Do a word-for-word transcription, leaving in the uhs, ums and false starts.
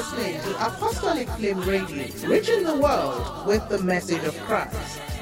listening to Apostolic Flame Radio, reaching the world with the message of Christ.